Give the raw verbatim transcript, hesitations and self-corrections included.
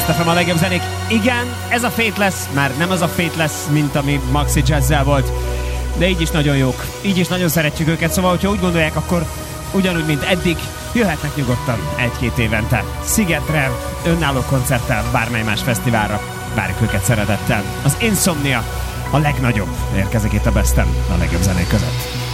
ef em a legjobb zenék. Igen, ez a Fate lesz, már nem az a Fate lesz, mint ami Maxi Jazz-zel volt, de így is nagyon jók, így is nagyon szeretjük őket, szóval hogyha úgy gondolják, akkor ugyanúgy, mint eddig, jöhetnek nyugodtan egy-két évente Szigetre, önálló koncerttel, bármely más fesztiválra, várjuk őket szeretettel. Az Insomnia a legnagyobb érkezik itt a Besten, a legjobb zenék között.